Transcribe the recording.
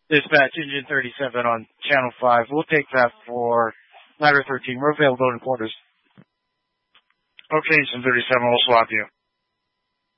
Dispatch Engine 37 on Channel 5. We'll take that for Ladder 13. We're available in quarters. Okay, Engine 37, we'll swap you.